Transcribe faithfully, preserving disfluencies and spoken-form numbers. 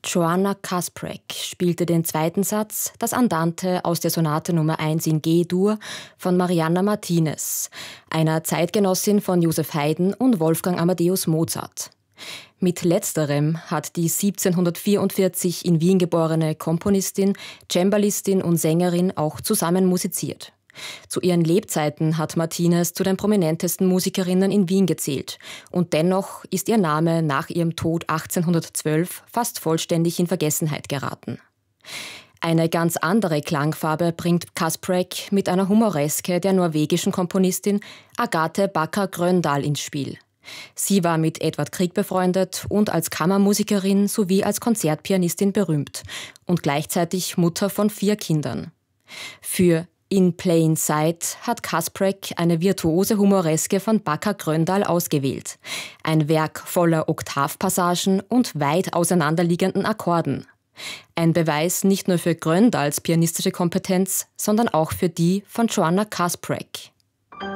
Joanna Kasprek spielte den zweiten Satz, das Andante aus der Sonate Nummer eins in G-Dur von Marianna Martinez, einer Zeitgenossin von Joseph Haydn und Wolfgang Amadeus Mozart. Mit letzterem hat die siebzehnhundertvierundvierzig in Wien geborene Komponistin, Cembalistin und Sängerin auch zusammen musiziert. Zu ihren Lebzeiten hat Martinez zu den prominentesten Musikerinnen in Wien gezählt. Und dennoch ist ihr Name nach ihrem Tod achtzehnhundertzwölf fast vollständig in Vergessenheit geraten. Eine ganz andere Klangfarbe bringt Kasprek mit einer Humoreske der norwegischen Komponistin Agathe Backer-Grøndahl ins Spiel. Sie war mit Edvard Grieg befreundet und als Kammermusikerin sowie als Konzertpianistin berühmt und gleichzeitig Mutter von vier Kindern. Für In Plain Sight hat Kasprek eine virtuose Humoreske von Backer-Grøndahl ausgewählt. Ein Werk voller Oktavpassagen und weit auseinanderliegenden Akkorden. Ein Beweis nicht nur für Gröndahls pianistische Kompetenz, sondern auch für die von Joanna Kasprek.